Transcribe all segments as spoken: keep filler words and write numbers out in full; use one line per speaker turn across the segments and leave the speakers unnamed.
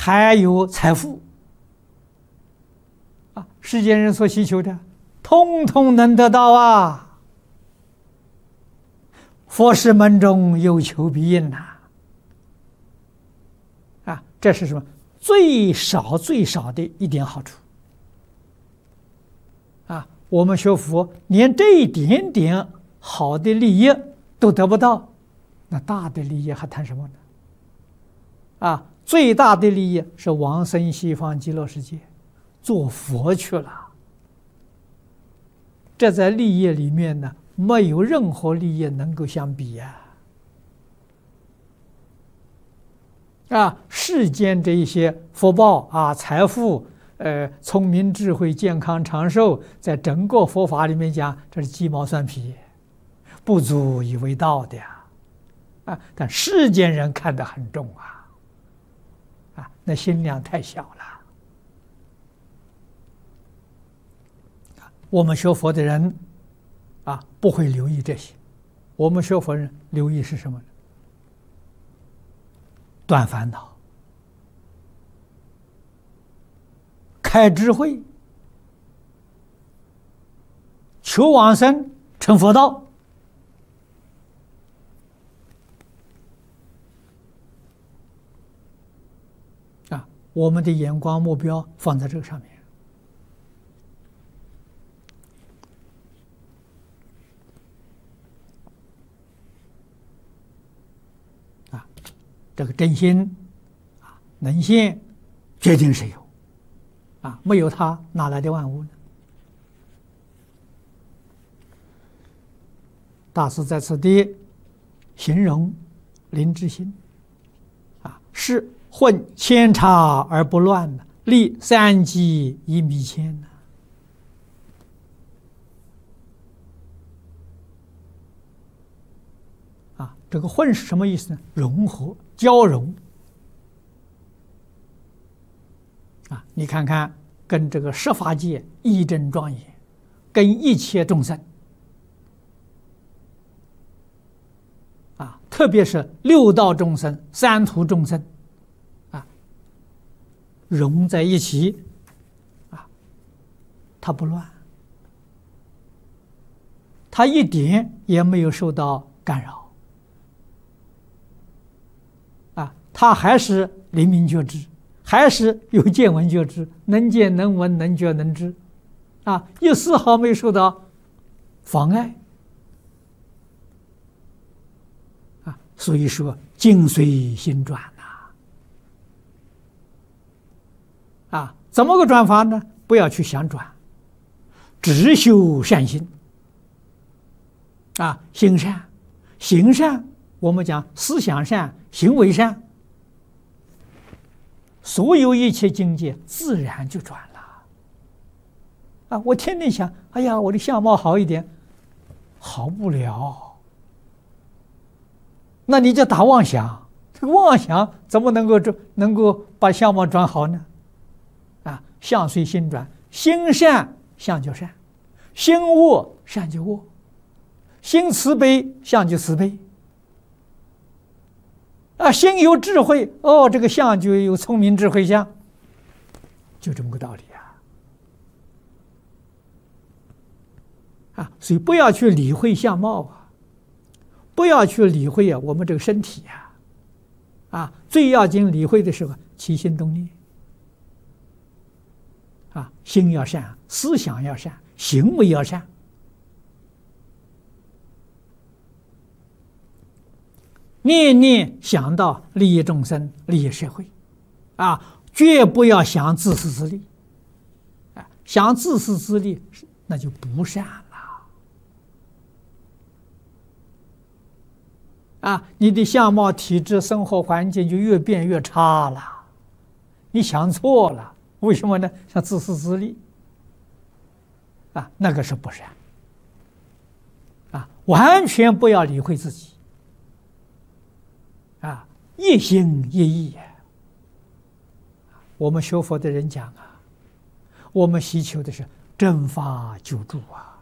还有财富啊，世间人所希求的，通通能得到啊！佛事门中有求必应呐！啊，这是什么？最少最少的一点好处啊！我们学佛连这一点点好的利益都得不到，那大的利益还谈什么呢？啊，最大的利益是往生西方极乐世界，做佛去了。这在利益里面呢，没有任何利益能够相比呀！啊，世间这一些福报啊、财富、呃、聪明、智慧、健康、长寿，在整个佛法里面讲，这是鸡毛蒜皮，不足以为道的呀！啊，但世间人看得很重啊，啊，那心量太小了。我们学佛的人啊，不会留意这些。我们学佛人留意是什么呢？断烦恼、开智慧、求往生、成佛道。啊，我们的眼光目标放在这个上面。这个真心啊，能现，决定是有啊，没有它哪来的万物呢？大师在此地形容灵之心啊，是混千差而不乱的，立三机以弥谦呢。啊，这个混是什么意思呢？融合、交融。啊，你看看，跟这个十法界一真庄严，跟一切众生，啊，特别是六道众生、三途众生，啊，融在一起，啊，它不乱，它一点也没有受到干扰。他还是灵明觉知，还是有见闻觉知，能见能闻能觉能知，啊，一丝毫没受到妨碍，啊，所以说境随心转呐，啊，怎么个转法呢？不要去想转，只修善心，啊，行善，行善，我们讲思想善，行为善。所有一切境界自然就转了啊！我天天想，哎呀，我的相貌好一点，好不了。那你就打妄想，这个妄想怎么能够转，能够把相貌转好呢？啊，相随心转，心善相就善，心恶善就恶，心慈悲相就慈悲。啊，心有智慧哦，这个相就有聪明智慧相，就这么个道理啊！啊，所以不要去理会相貌啊，不要去理会啊我们这个身体呀，啊，最要紧理会的是起心动念，啊，心要善，思想要善，行为要善。念念想到利益众生、利益社会，啊，绝不要想自私自利，啊，想自私自利那就不善了，啊，你的相貌、体质、生活环境就越变越差了，你想错了，为什么呢？想自私自利，啊，那个是不善，啊，完全不要理会自己。啊，一心一意。我们学佛的人讲啊，我们希求的是正法久住啊。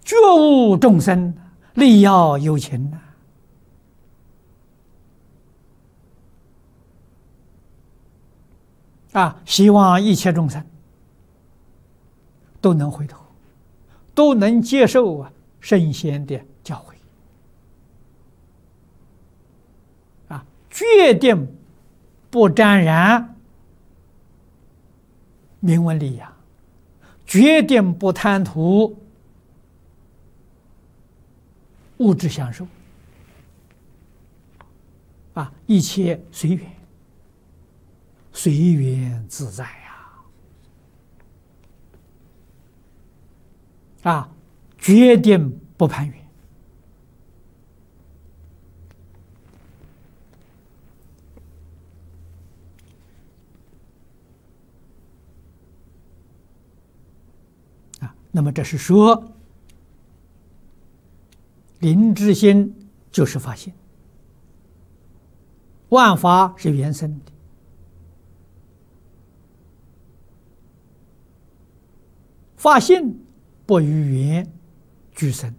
觉悟众生，力要有情呐。啊，希望一切众生都能回头，都能接受啊圣贤的教诲。啊，决定不沾染名闻利养，决定不贪图物质享受。啊，一切随缘。随缘自在呀！啊，决定不攀缘。啊，那么这是说，灵知心就是法性，万法是缘生的。法性不与缘俱生，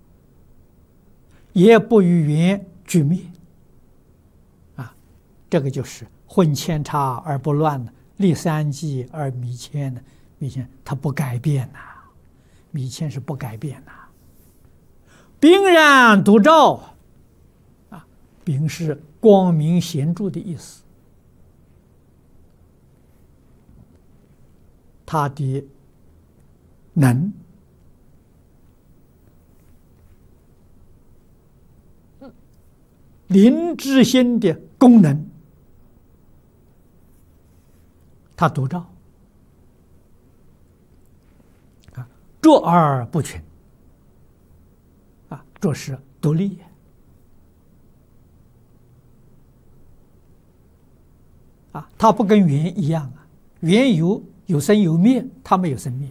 也不与缘俱灭。啊，这个就是混千差而不乱的，立三际而弥谦的。弥谦它不改变呐、啊，弥谦是不改变呐、啊。彬然独照，啊，彬是光明显著的意思。它的能灵知心的功能，它独照啊，卓而不群啊，卓是独立啊，它不跟缘一样啊，缘有有生有灭，它没有生灭。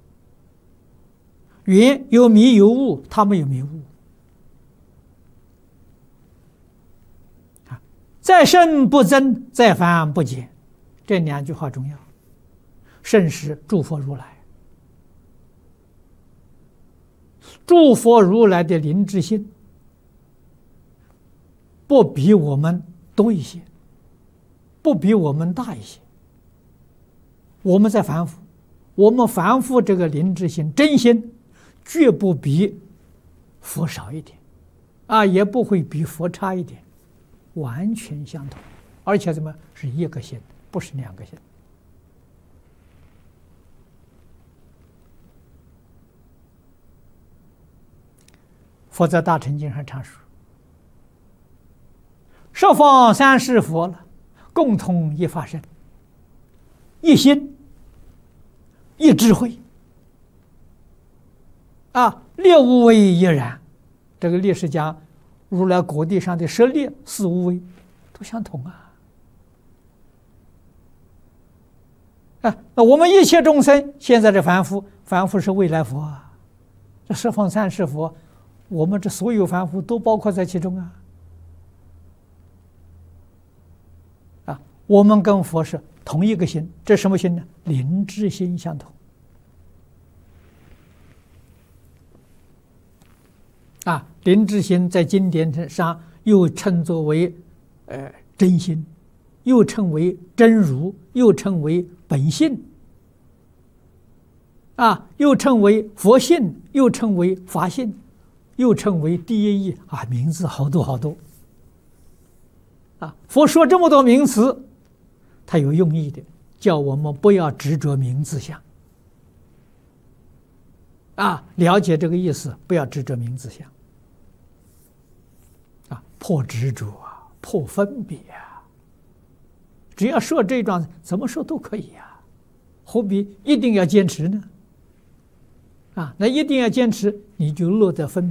缘有迷有悟，它没有迷悟。啊，再生不增，再凡不减，这两句话重要。甚是诸佛如来，诸佛如来的灵知心，不比我们多一些，不比我们大一些。我们在凡夫，我们凡夫这个灵知心真心，绝不比佛少一点，啊，也不会比佛差一点，完全相同，而且怎么是一个心，不是两个心。佛在大乘经上常说，十方三世佛了，共同一法身，一心，一智慧。啊，六无为亦然。这个历史讲，如来果地上的十力四无为都相同啊。啊，那我们一切众生现在的凡夫，凡夫是未来佛啊，这十方三世佛，我们这所有凡夫都包括在其中啊。啊，我们跟佛是同一个心，这什么心呢？灵知心相同。啊，灵知心在经典上又称作为呃真心，又称为真如，又称为本性，啊，又称为佛性，又称为法性，又称为第一义啊，名字好多好多。啊，佛说这么多名词，他有用意的，叫我们不要执着名字相。啊，了解这个意思，不要执着名字相。啊，破执着啊，破分别啊。只要说这一桩，怎么说都可以呀，何必一定要坚持呢？啊，那一定要坚持，你就落在分别。